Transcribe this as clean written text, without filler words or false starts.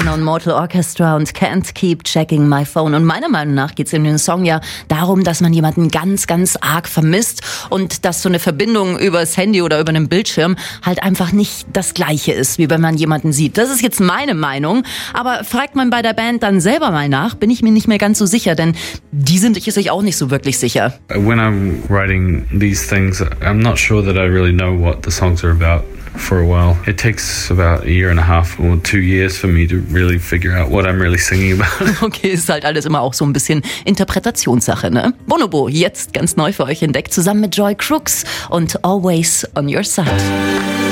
Non Mortal Orchestra und Can't Keep Checking My Phone. Und meiner Meinung nach geht es in dem Song ja darum, dass man jemanden ganz, ganz arg vermisst und dass so eine Verbindung übers Handy oder über einen Bildschirm halt einfach nicht das Gleiche ist, wie wenn man jemanden sieht. Das ist jetzt meine Meinung, aber fragt man bei der Band dann selber mal nach, bin ich mir nicht mehr ganz so sicher, denn die sind sich auch nicht so wirklich sicher. When I'm writing these things, I'm not sure that I really know what the songs are about. For a while. It takes about a year and a half or 2 years for me to really figure out what I'm really singing about. Okay, ist halt alles immer auch so ein bisschen Interpretationssache, ne? Bonobo, jetzt ganz neu für euch entdeckt, zusammen mit Joy Crooks und Always on Your Side.